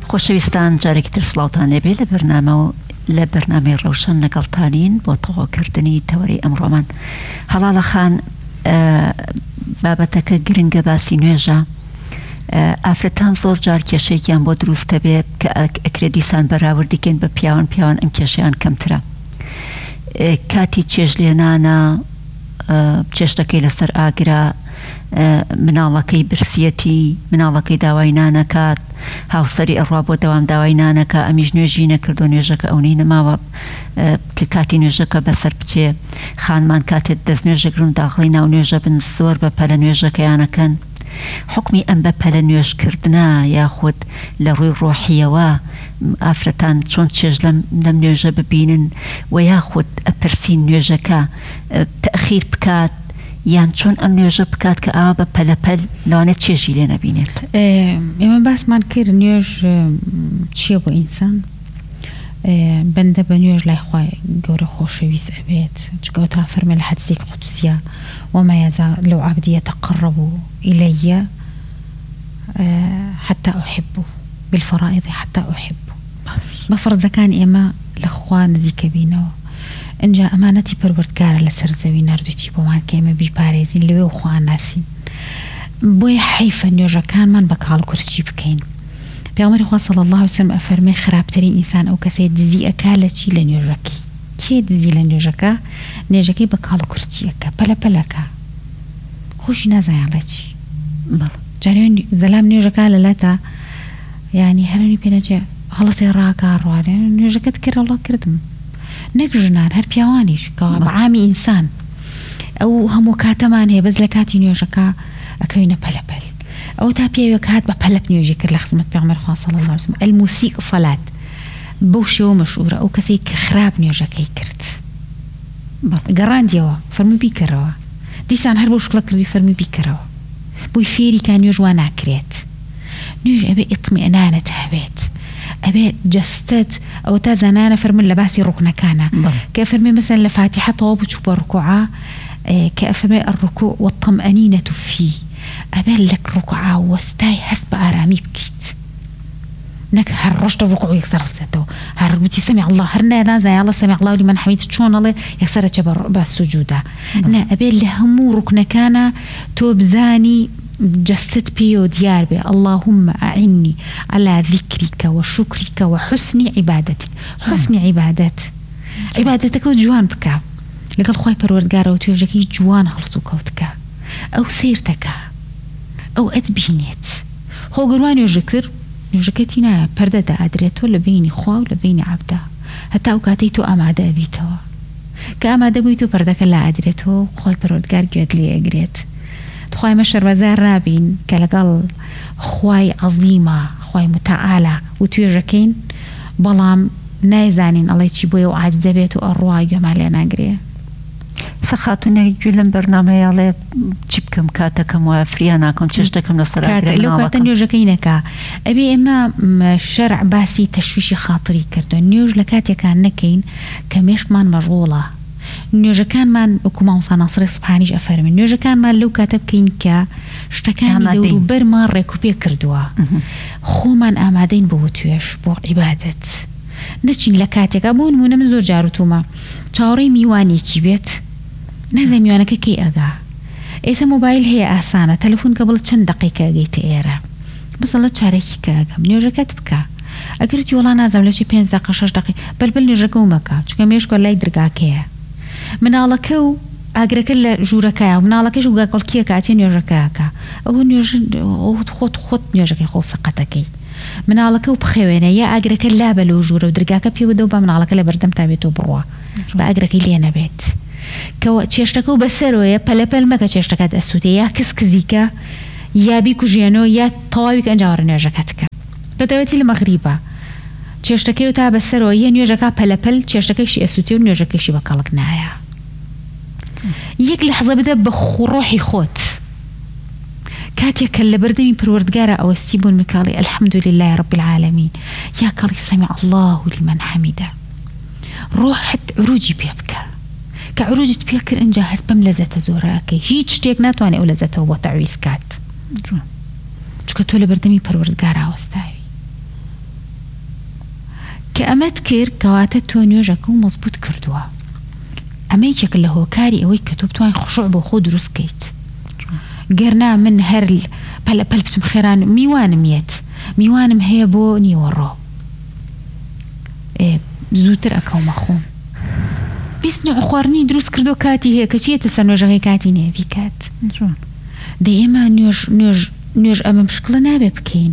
خۆشەویستان جارێکی تر سڵاوتان لێبێ لە بەرنامە و لە بەرنامەی ڕەوشن لەگەڵتانین بۆ تەواوکردنی تەوەری ئەمڕۆمان. هەڵاڵە خان بابەتەکە گرنگە باسی نوێژە. ئافرەتان زۆر جار کێشەیەکیان بۆ دروستە بێ کە ئەکرێ دیسان بەراوردیکەین بە پیاوان ئەم کێشەیان کەمترە. کاتی چێژ لێنانە، چێشتەکەی لەسەر ئاگرا، مناڵەکەی برسیەتی، مناڵەکەی داوای نانەکات، هاوسەری ئەڕوا بۆ دەوام داوای نانەکە، ئەمیش نوێژی نەکردو، نوێژەکە ئەوەی نەماوە کە کاتی نوێژەکە بەسەر بچێ. خانمان کاتێت دەست نوێژەگرن داخڵی ناو نوێژە بن زۆر بە پەلە نوێژەکەیانەکەن. حکمی ئەم بە پەلە نوێژکردنە یاخود لە ڕووی ڕۆحیەوە ئافرەتان چۆن چێژ لەم نوێژە ببینن و یاخود ئەپرسین نوێژەکە تەخیر بکات یان چۆن ئەم نوێژە بکات کە ئاوا بە پەلەپەل لەوانێت چێژی لێ نەبینێت. ئێمە باسمان کرد نوێژ چییە بۆ ئینسان؟ بەندە بە نوێژ لای خوای گەورە خۆشەویست ئەبێت، چکە تا فەرمێ لە حەدیثێکی قودسیە وما يزال لو عبدي يتقرب إلي حتى أحبه بالفرائض حتى أحبه. بفرض كان إما لأخوان نزيك بينه إن جاء أمانتي پروردگار لسر زوي نردوتي بومان كيما بيش باريزين لوي أخوان ناسين بوي حيفا نيوجا كان من بكالو كرتشي بكين بيغمري خواه صلى الله عليه وسلم أفرمي خرابترين إنسان أو كسي دزي أكالتي لنيوجاكي كي دزي لنيوجاكا نيوجاكي بكالو كرتشيكا بلا بلاكا خوشي نازايالتي جاريون زلام نيوجاكا للاتا يعني هراني بيناجي هلا سيراكا روالي نيوجاكا تكر الله كردم نك جنان هر بيوانيش بعامي إنسان أو همو كاتمان هي بز لكاتي نيوجاكا أكوينة بلا بل أو تابيا يكهات ببلب نيوجي كر لخزمت بيغمر خواه صلى الله عليه وسلم الموسيقى صلاة بوشي مشهورة أو كسي خراب نيوجاكي كرت قران ديوا فرمي بيكروا ديسان هر بوشكلا كردي فرمي بيكروا بوي فيري كان يجوانا كريت نيوج أبي اطمئنانة تهبيت أبي جستت أو تازنانة فرمي لباسي ركنا كانا كفرمي مثلا لفاتحة طواب وشوب ركوعا كأفرمي الركوع والطمأنينة فيه أبي لك ركوعا واستاي حسب آرامي بكيت نك هرشت الركوع يكسر فساته هربتي سمع الله هرنا زي الله سمع الله لمن حميد شون الله يكسر جبر بالسجودة نا أبي لهم ركنا كان توبزاني جست بيو ديار بي اللهم أعني على ذكرك وشكرك وحسن عبادتك حسن عبادتك وجوان بك لقد خوي پروردگار وتوجكي جوان هلسوك وتك أو سيرتك أو أتبينيت هو قروان يجكر يجكتنا پردة أدريتو لبيني خوا ولبيني عبده حتى أوكاتيتو أماده بيتو كأماده بيتو پردك لا أدريتو خوي پروردگار جواد لي أجريت خواي مشر وزار رابين كالقل خواي عظيمة خواي متعالى وتوجكين بلام نايزانين الله يتشبوه وعاجزة بيتو أرواي جمالي ناقريه سخاتوني جولم برنامه يالي جيبكم كاتكم وفرياناكم تشتكم لصراحة كاتا لو كاتا نيوجكينكا أبي إما شرع باسي تشويشي خاطري كردو نيوج لكاتيا كان نكين كميش مان مشغولة نيوجا كان مان وكما وصا ناصري سبحانيش أفرمي نيوجا كان مان لو كاتب كينكا اشتكاني دورو برمان ريكوبيا كردوا خو من آمادين بوتوش بو عبادة نشين لكاتيا كابون مونا من زور جاروتوما چاوري ميواني كي بيت نازي ميوانك كي أغا إيسا موبايل هي آسانة تلفون قبل چند دقيقة أغيت إيرا بس الله چاريكي كاغا نيوجا كاتبكا أقرتي والله نازم لوشي 5 دقيقة 6 دقيقة بل نيوجا كومكا چوكا ميشكو الله يدرقاكيا من آلكو أقرأ كل جوركا ومن آلكو جوغا قول كيا كاتي نيوجا كاكا أو نيوجا خود نيوجا كي خو سقطكي من آلكو بخوينة يا أقرأ كل لابا لو جورا ودرقاكا بيو دوبا من آلكو لبردم تابيتو بروا بأقرأ كي لينا بيت كو تشتكو بسرو يا بلا ما كتشتكات أسوتي يا كسكزيكا يا بيكو جيانو يا طوابك أنجار نيوجا كاتكا بدواتي المغربة تشتكي وتا بسرو يا نيوجا كا بلا تشتكي شي أسوتي ونيوجا كي شي بقالك نايا يك لحظة بدا بخروحي خوت كاتيا كلا بردمي پروردگارا أو السيبون مكالي الحمد لله رب العالمين يا كالي سمع الله لمن حمده روحت عروجي بيبكا كعروجي بيكر إن جاهز بملزة زوراكي هيج تيك ناتواني أو لزة وطع ويسكات شو كتولي بردمي پروردگارا وستاوي. کە ئەمەت کرد کەواتە تۆ نوێژەکە و مەزبوط کردووە. ئەمە یەکێک لە هۆکاری ئەوەی کە تۆ بتوانین خشوع بۆ خۆ دروست بکەیت. گەرنا من هەر پەلە پەل بچم خێران میوانم هەیە بۆ نیوەڕۆ زووتر ئەکەومە خۆم بیست نوع خواردنی دروست کردو کاتی هەیە کە چیەتە سەر نوێژەکەی کاتی نێوی کات دە ئێمە نوێژ ئەمە مشکلە نابێ بکەین.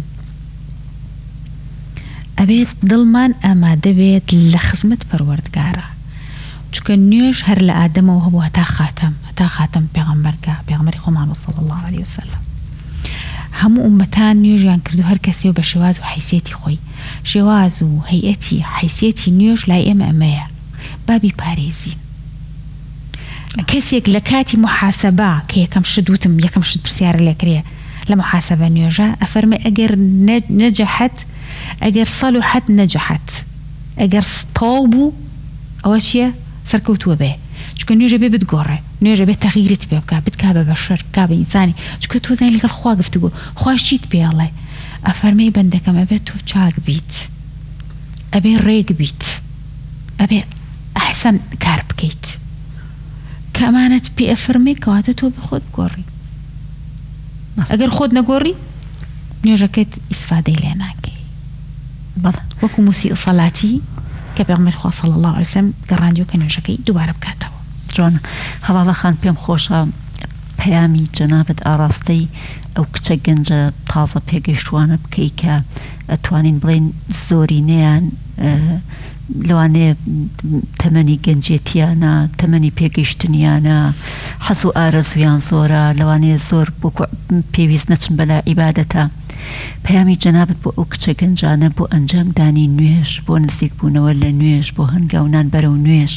ئەبێت دڵمان ئامادە بێت لە خزمەت پەروەردگارە، چونکە نوێژ هەر لە ئادەمەوە هەبوو هەتا خاتەم پێغەمبەری خۆمان صلی الله علیه وسلم. هەموو ئومەتان نوێژیان کردو هەر کەسێ بە شێواز و حیسیەتی خۆی. شێواز و هەیئەتی حیسیەتی نوێژ لای ئێمە ئەمەیە بابی پارێزین. کەسێک لە کاتی محاسەبە کە یەکەم شت پرسیارە لێکرێ لە محاسەبە نوێژە ئەفەرمێ ئەگەر نەجەحەت ئەگەر صەلوحەت نەجەحەت ئەگەر تەواو بوو ئەوە چییە سەرکەوتووە بێ، چونکە نوێژە بێ بتگۆڕێ، نوێژە بێت تەغییرت پێ بکە بتکا بە بەشەر بکا بە ئینسانی، چونکە تۆ زانی لەگەڵ خوا گفتوگۆ خوش چیت پێڵێ. ئەفەرمێ بەندەکەم ئەبێت تۆ چاک بیت، ئەبێ ڕێک بیت، ئەبێ ئەحسن کار بکەیت کە ئەمانەت پێ ئەفەرمێ کەواتە تۆ بخۆت گۆڕی. ئەگەر خۆت نەگۆڕی نوێژەکەت ئیسفادەی لێ ناکەی. وەکو موسیء سەلاتی کە پێغەمبەری خوا صلی الله علیه وسلم گەڕاندیوە کە نوێژەکەی دووبارە بکاتەوە. جوان هەڵاڵە خان پێم خۆشە پەیامی جەنابەت ئاراستەی ئەو کچە گەنجە تازە پێگەیشتوانە بکەی کە ئەتوانین بڵێن زۆرینەیان لەوانەیە تەمەنی گەنجێتیانە، تەمەنی پێگەیشتنیانە، حەز و ئارەزویان زۆرە، لەوانەیە زۆر بۆ پێویست نەچن بەلا عیبادەتە. پەیامی جەنابەت بۆ ئەو کچە گەنجانە بۆ ئەنجامدانی نوێژ، بۆ نزیک بوونەوە لە نوێژ، بۆ هەنگاونان بەرەو نوێژ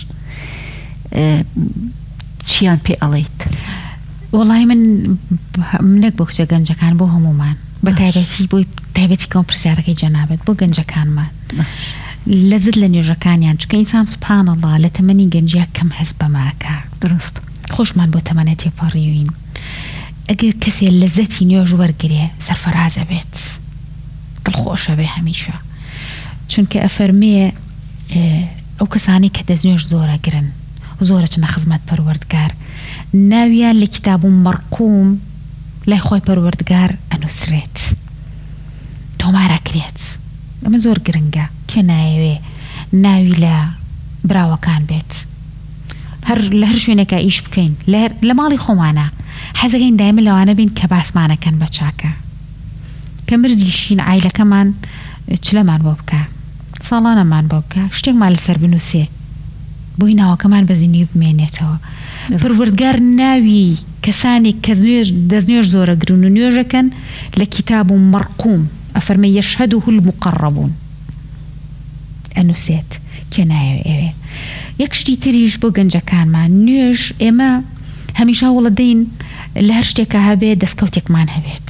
چیان پێ ئەڵێیت؟ وەڵای منێک بۆ کچە گەنجەکان بۆ هەمومان بە تایبەتی بۆی تایبەتی کەم پرسیارەکەی جەنابەت بۆ گەنجەکانمان لەزت لە نوێژەکانیان، چکە ئینسان سوبحان الله لە تەمەنی گەنجیا کەم هەست بەماکە. درست خۆشمان بۆ تەمەنە تێپەڕیوین. ئەگەر کەسێ لەزەتی نوێژ وەرگرێ سەرفەرازە بێت، دڵخۆشە بێ هەمیشە، چونکە ئەفەرمێ ئەو کەسانی کە دەستنوێژ زۆرە گرن و زۆرە چنە خزمەت پەروەردگار ناویان لە کتاب و مەرقوم لای خۆی پەروەردگار ئەنووسرێت، تۆمارەکرێت. ئەمە زۆر گرنگە کێ نایەوێ ناوی لە براوەکان بێت. لە هەر شوێنێکە ئیش بکەین لە ماڵی خۆمانە حەزەکەین دایمە لەوانە بین کە باسمانەکەن بە چاکە، کە مردیشین عایلەکەمان چلەمان بۆ بکە، ساڵانەمان بۆ بکە، شتێکمان لەسەر بنووسێ بۆی ناوەکەمان بەزینی بمێنێتەوە. پەروەردگار ناوی کەسانێک کە دەستنوێژ زۆرە گرن و نوێژەکەن لە کتاب و مەرقوم ئەفەرمێ یەشهەدوه المقەڕەبوون ئەنووسێت کێ نایەوێ ئێوێ. یەک شتی تریش بۆ گەنجەکانمان نوێژ ئێمە هەمیشە وڵە دەین لە هەر شتێکە هەبێت دەستکەوتێکمان هەبێت.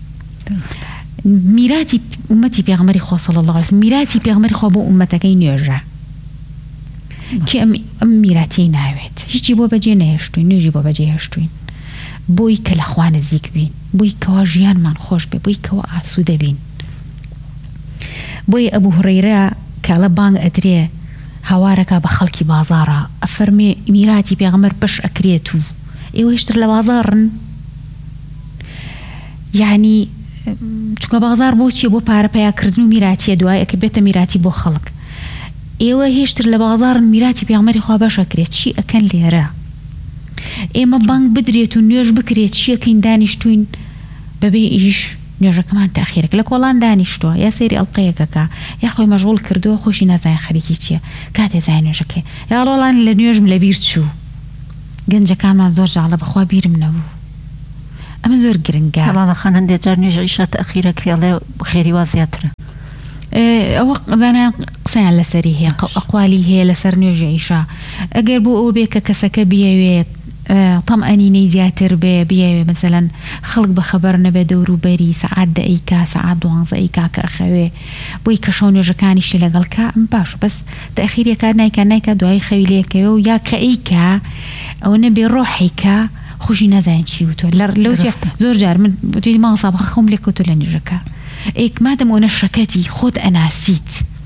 میراتی ئومەتی پێغەمبەری خوا صلی الله علیه وسلم میراتی پێغەمبەری خوا بۆ ئومەتەکەی نوێژە کە ئەم میراتی ناوێت هیچی بۆ بەجێ نەهێشتوین، نوێژی بۆ بەجێ هێشتوین بۆی کە لە خوا نزیک بین، بۆی کەوا ژیانمان خۆش بێ، بۆی کەوا ئاسوودە بین. بۆی ئەبوو هورەیرە کە لە بانگ ئەدرێ هەوارەکە بە خەڵکی بازارە ئەفەرمێ میراتی پێغەمبەر بەش ئەکرێت و ئێوە هێشتر لە بازارن. یعنی چونکە بازار بۆ چیە؟ بۆ پارە پیاکردن و میراتیە، دوای ئەکە بێتە میراتی بۆ خەڵک. ئێوە هێشتر لە بازارن میراتی پێغەمبەری خوا بەش ئەکرێت، چی ئەکەن لێرە؟ ئێمە بانگ بدرێت و نوێژ بکرێت، چی ئەکەین؟ دانیشتوین بەبێ ئیش نوێژەکەمان تاخیرەکە لە کۆڵان دانیشتووە یا سەیری ئەڵقەیەکەکە یا خۆی مەشغوڵ کردووە خۆشی نازانێ خەریکی چییە کاتێ زای نوێژەکەی یا ڵۆڵان لە نوێژم لە بیر چوو. گەنجەکانمان زۆر جاڵە بەخوا بیرم نەبوو. ئەمە زۆر گرنگە. هەڵاڵە خان هەندێک جار نوێژ ئیشە تەخیرەکرێڵێ خێری وا زیاترە. ئەوە زانیان قسەیان لەسەری هەیە، ئەقوالی هەیە لەسەر نوێژی ئیشا. ئەگەر بۆ ئەو بێ کە کەسەکە بیەوێت طمئەنینەی زیاتر بێ، بیەوێ مەسەلەن خەڵک بەخەبەر نەبێ دەوروبەری سەعات 10 سەعات 12 کە ئەخەوێ بۆی کە شەو نوێژەکانیشی لەگەڵکە ئەم باش، بەس تەخیرێکە نایکە دوای خەوی لێکەوە و یا کە ئەیکە ئەو نەبێ ڕۆحیکە خۆشی نازانین چی وتۆ لەو زۆر جار من توی ماڵسا بخە خۆم لێکەوتۆ لە نوێژەکە ئێک مادەم ئەوە شەکەتی خۆت ئەناسیت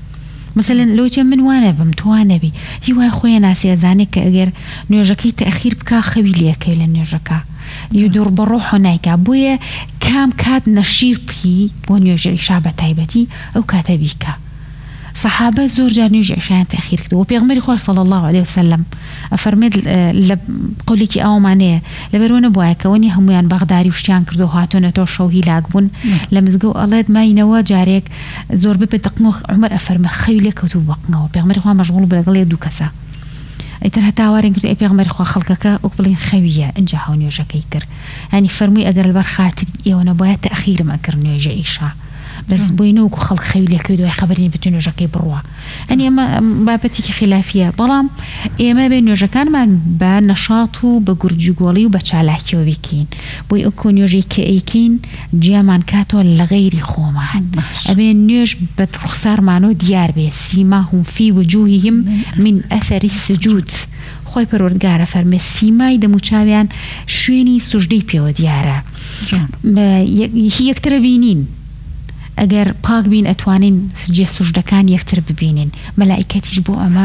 مثلا لۆ من وانە بم توانەبی هیوای خۆیان ناسیێزانێک کە ئەگەر نوێژەکەی تەخیر بکە خەوی لەکەی لە نوێژەکە دوور بە ڕۆح نایکا بۆیە کام کات نەشیڵی بۆ نوێژە ئیشا بە تایبەتی ئەو کاتە بیکە. صحابە زۆر جار نوێژی عیشایان تەخیر کردەوە. پێغمبەری خۆی صلی الله عليه وسلم ئەفەرمێت لە قەولێکی ئەومانەیە لەبەرەوە نەبووایە کە وەنی هەمویان بەغداری وشتیان کردو هاتوونەتەوە شەو هیلاک بوون لە مزگەوت ئەڵێت ماینەوە جارێک زۆر بپێ دقنەوە عومەر ئەفەرمە خەوی لێ کەوتوو بەقنەوە. پێغمبەری خوا مەشغوڵ بوو لەگەڵ دوو کەسە. ئیتر هەتاوارێن کرد پێغمبەری خوا خەڵکەکە وەک بڵێن خەویە ئەنجا هەو نوێژەکەی کرد. ینی فەرمووی ئەگەر لەبەر خاتری ئێوە نەبووایە تەخیرم ئەکرد نوێژە ئیشا بس بۆینەوەکو خەڵک خەوی لێکەوێت دوای خەبەرنی بتوێن نوێژەکەی بڕوە. ئەنی ئەمە بابەتێکی خلافیە بەڵام ئێمە بێ نوێژەکانمان بە نەشاط و بە گورجوگۆڵی و بە چالاکیەوە بکەین بۆی ئەو کۆنیۆژەی کە ئەیکەین جیامان کاتەوە لە غەیری خۆمان ئەبێ نوێژ بە ڕوخسارمانەوە دیار بێ سیماهم فی وجوههم من ئەثەری السجود. خۆی پەروەردگارە فەرمێ سیمای دەموچاویان شوێنی سوژدەی پێوە دیارە یەکترە بینین ئەگەر پاک بین ئەتوانین جێ سوژدەکان یەکتر ببینین. مەلائیکەتیش بۆ ئەمە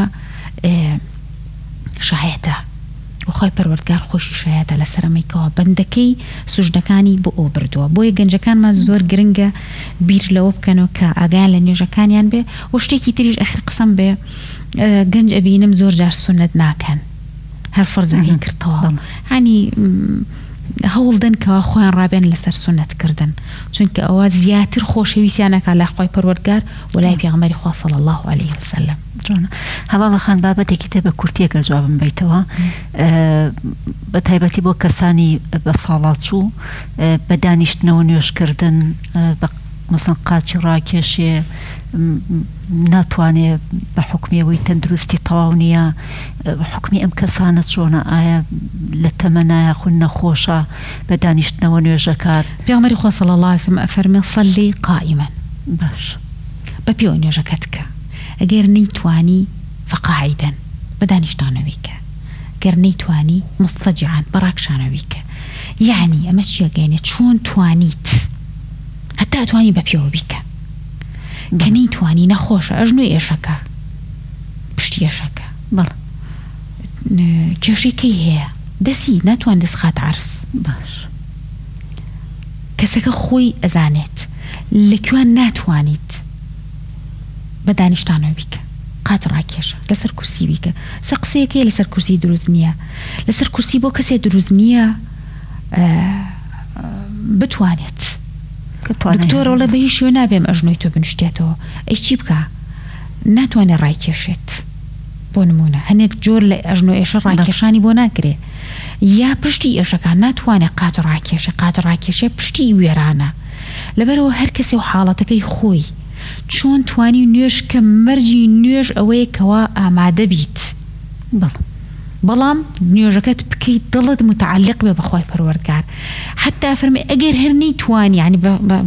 شایەتە و خۆی پەروەردگار خۆشی شایەتە لەسەر ئەمەیکەوە بەندەکەی سوژدەکانی بۆ ئەو بردووە. بۆیە گەنجەکانمان زۆر گرنگە بیر لەوە بکەنەوە کە ئاگایان لە نوێژەکانیان بێ و شتێکی تریش ئەخر قسەم بێ گەنج ئەبینم زۆر جار سونەت ناکەن هەر فەرزەکەی کردەوە هەنی هەوڵدەن کەوا خۆیان ڕابێن لەسەر سونەتکردن چونکە ئەوە زیاتر خۆشەویستیانەکە لە خۆی پەروەردگار و لای پێغەمبەری خوا صلی الله عليه وسلم. هەڵاڵە خان بابەتێکی تێ بە کورتیە گەر جوابم بیتەوە بە تایبەتی بۆ کەسانی بە ساڵات چوو بە دانیشتنەوە نوێژکردن بە مثلا قاچی ڕاکێشێ ناتوانێت بە حکمیەوەی تەندروستی تەواو نییە حکمی ئەم کەسانە چۆنە ئایا لە تەمەنایە خون نەخۆشە بە دانیشتنەوە نوێژەکات. پێغەمبەری خوا صلی الله عليه وسلم ئەفەرمێ صلی قائما باش بە پێوە نوێژەکەت کە ئەگەر نەیتوانی فقاعدا بە دانیشتانەوەی کە ئەگەر نەیتوانی مضطجعا بەڕاکشانەوەی کە یعنی ئەمە چیە گەینێ چۆن توانیت هەتا توانی بە پێوە بیکە کە نەیتوانی نەخۆشە ئەژنۆی ئێشەکە پشتی ئێشەکە بەڵ کێشەکەی هەیە دەسی ناتوان دەستخات عرس باش کەسەکە خۆی ئەزانێت لەکوێن ناتوانیت بە دانیشتانەوە بیکە قات ڕاکێشە لەسەر کورسی بیکە سەقسەیەکەی لەسەر کورسی دروست نییە لەسەر کورسی بۆ کەسێ دروست نییە بتوانێت دکتۆرەوە بە هیچ شوێ نابێم ئەژنۆی تۆ بنوشتێتەوە ئەی چی بکە ناتوانێت ڕایکێشێت بۆ نمونە هەنێک جۆر لە ئەژنۆ ئێشە ڕاکێشانی بۆ ناکرێ یا پشتی ئێشەکان ناتوانێت قات ڕاکێشە پشتی وێرانە لەبەرەوە هەر کەسێ و حاڵەتەکەی خۆی چۆن توانی نوێژ کە مەرجی نوێژ ئەوەیە کەوا ئامادە بیت بەڵام نوێژەکەت بکەیت دڵت متعلق بێ بەخوای پەروەردگار حتا فەرمی ئەگەر هەر نەیتوانی ینی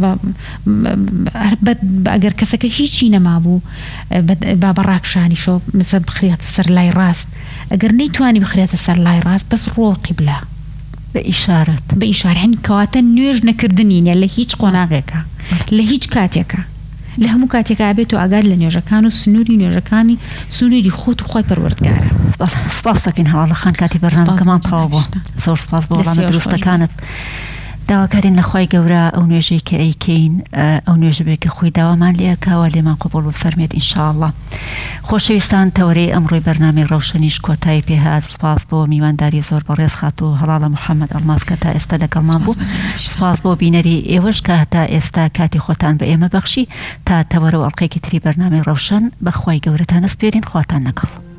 ئەگەر کەسەکە هیچی نەمابوو با بەڕاکشانی شۆ مثل بخرێتە سەر لای ڕاست ئەگەر نەیتوانی بخرێتە سەر لای ڕاست بەس ڕۆ قیبلە بە ئیشارەت کەواتە نوێژ نەکردنینە لە هیچ قۆناغێکە لە هیچ کاتێکە لە هەموو کاتێکا بێت و ئاگاد لە نوێژەکان و سنووری نوێژەکانی سنووری خۆت و خۆی پەروەردگارە. سپاس دەکەین هەواڵە خان کاتی بەرنامەکەمان تەواو بوو زۆر سپاس بۆ وەڵامە دروستەکانت داواکارین لە خوای گەورە ئەو نوێژەی کە ئەیکەین ئەو نوێژە بێت کە خۆی داوامان لێکاوە لێمان قبول بفەرمێت ئینشاءالله. خۆشەویستان تەورەی ئەمڕۆی بەرنامەی ڕەوشەنیش کۆتایی پێهات سپاس بۆ میوانداری زۆر بەڕێز خات و هەڵاڵە محەممەد ئەڵماس کە تا ئێستا لەگەڵمان بوو سپاس بۆ بینەری ئێوەش کە هەتا ئێستا کاتی خۆتان بە ئێمە بەخشی تا تەوەرە و ئەڵلقەیەکی تری بەرنامەی ڕەوشەن بە خوای گەورەتان ئەسپێرین خواتان لەگەڵ.